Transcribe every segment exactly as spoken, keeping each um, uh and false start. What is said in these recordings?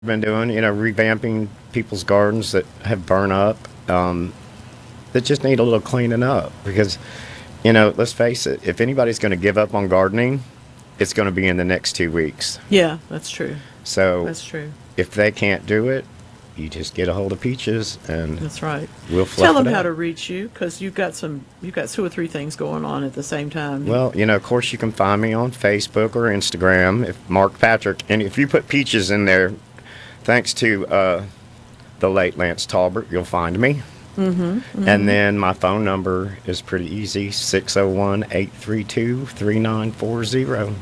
been doing, you know, revamping people's gardens that have burned up, um, that just need a little cleaning up. Because, you know, let's face it, if anybody's going to give up on gardening, it's going to be in the next two weeks. Yeah, that's true. So That's true. if they can't do it, you just get a hold of Peaches and That's right. we'll Tell fluff them it how up. to reach you because you've got some, you've got two or three things going on at the same time. Well, you know, of course, you can find me on Facebook or Instagram, if Mark Patrick, and if you put Peaches in there, thanks to uh, the late Lance Talbert, you'll find me. Mm-hmm. And Mm-hmm. then my phone number is pretty easy, six oh one, eight three two, three nine four zero.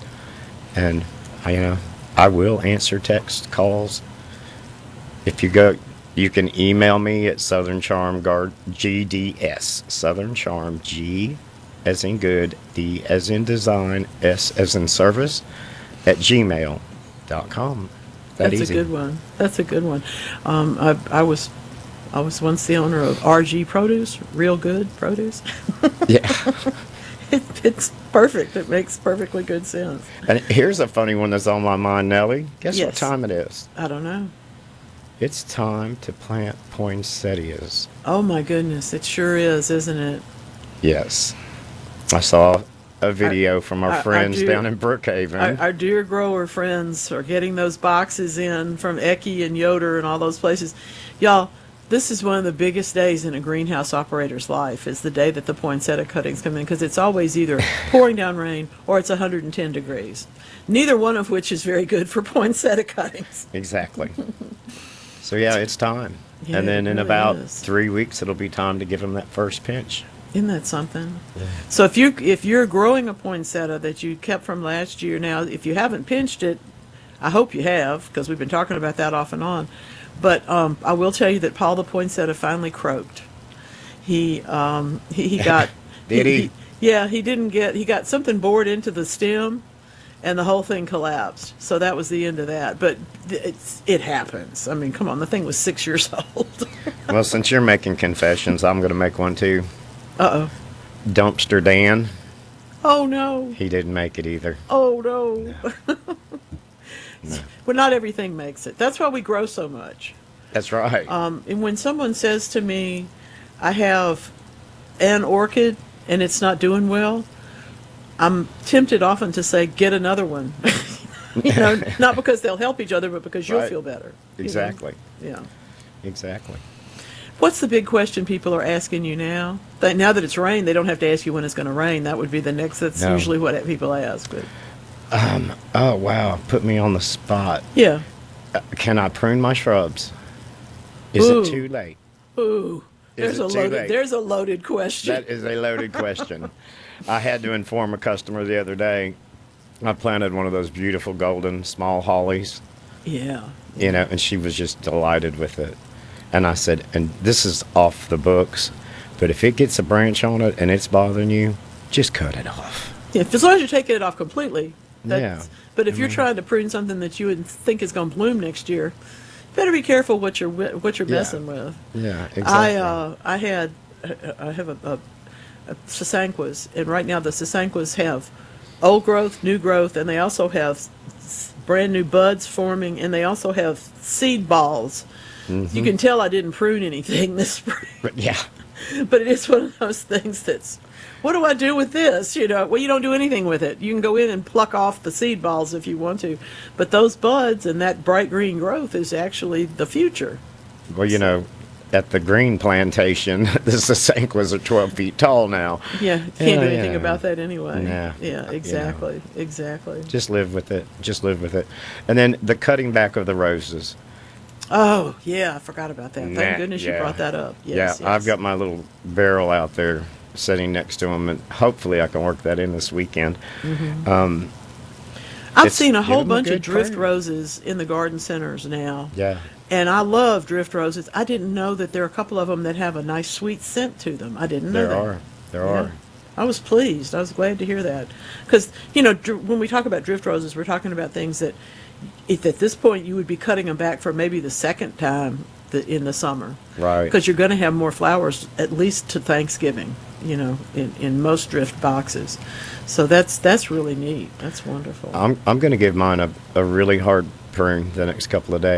And, I, you know, I will answer text calls. If you go, you can email me at Southern Charm Guard G D S, Southern Charm G as in good, D as in design, S as in service, at gmail dot com. That That's easy. a good one. That's a good one. Um, I, I was, I was once the owner of R G Produce, Real Good Produce. Yeah. It, it's perfect. It makes perfectly good sense. And here's a funny one that's on my mind, Nellie. Guess what Yes. time it is? I don't know. It's time to plant poinsettias. Oh my goodness, it sure is, isn't it? Yes. I saw a video from our our- our friends dear- down in Brookhaven. Our, our dear grower friends are getting those boxes in from Ecke and Yoder and all those places. Y'all, this is one of the biggest days in a greenhouse operator's life, is the day that the poinsettia cuttings come in, because it's always either pouring down rain or it's one hundred ten degrees. Neither one of which is very good for poinsettia cuttings. Exactly. So yeah, it's time. Yeah, and then it in really about is. three weeks, it'll be time to give them that first pinch. Isn't that something? So if you if you're growing a poinsettia that you kept from last year, now if you haven't pinched it, I hope you have, because we've been talking about that off and on. But um, I will tell you that Paul the poinsettia finally croaked. He um, he, he got Did he? yeah, he didn't get he got something bored into the stem, and the whole thing collapsed. So that was the end of that. But th- it's, it happens. I mean, come on, the thing was six years old. Well, since you're making confessions, I'm going to make one too. Uh oh. Dumpster Dan, Oh no. he didn't make it either. Oh no. Well, not everything makes it. That's why we grow so much. That's right. Um, and when someone says to me, I have an orchid and it's not doing well, I'm tempted often to say, get another one. You know, not because they'll help each other, but because you'll Right. feel better. you know? Exactly. Yeah. Exactly. What's the big question people are asking you now? That now that it's rained, they don't have to ask you when it's going to rain. That would be the next. That's No. usually what people ask. But Oh, wow. Put me on the spot. yeah. Uh, Can I prune my shrubs? Is Ooh. it too late? Ooh. Is There's it a too loaded. late? There's a loaded question. That is a loaded question. I had to inform a customer the other day. I planted one of those beautiful golden small hollies, yeah. you know, and she was just delighted with it. And I said, and this is off the books, but if it gets a branch on it and it's bothering you, just cut it off. Yeah, as long as you're taking it off completely. That's, Yeah. But if you're trying to prune something that you would think is going to bloom next year, you better be careful what you're wi- what you're Yeah. messing with. Yeah, exactly. I uh, I had I have a, a, a sasanquas, and right now the sasanquas have old growth, new growth, and they also have s- brand new buds forming, and they also have seed balls. You can tell I didn't prune anything this spring. But yeah, But it is one of those things that's, what do I do with this? You know, well, you don't do anything with it. You can go in and pluck off the seed balls if you want to. But those buds and that bright green growth is actually the future. well, you know, at the green plantation, the sasanquas are twelve feet tall now. Yeah, you can't do Yeah, anything yeah. about that anyway. Nah, Yeah, you exactly, exactly. Just live with it. Just live with it. And then the cutting back of the roses. Oh, yeah, I forgot about that. Thank Nah, goodness you yeah. brought that up. Yes, yeah, I've yes. got my little barrel out there sitting next to them, and hopefully I can work that in this weekend. Um, I've it's- seen a give whole 'em a bunch of good drift prune. roses in the garden centers now. yeah, And I love drift roses. I didn't know that there are a couple of them that have a nice sweet scent to them. I didn't know there that. are. There Yeah. are. I was pleased. I was glad to hear that. Because, you know, dr- when we talk about drift roses, we're talking about things that, if at this point, you would be cutting them back for maybe the second time the, in the summer. Right. Because you're going to have more flowers at least to Thanksgiving, you know, in, in most drift boxes. So that's that's really neat. That's wonderful. I'm I'm going to give mine a, a really hard prune the next couple of days.